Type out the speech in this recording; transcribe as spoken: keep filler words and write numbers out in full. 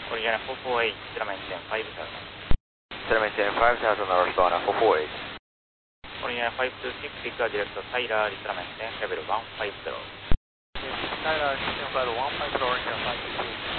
Oriana four four eight, still maintain five thousand. Still maintain five thousand northbound four four eight. Oriana five two six, Victor direct to Tyler, still maintain level one five zero. Tyler, level one five zero, Oriana five two six.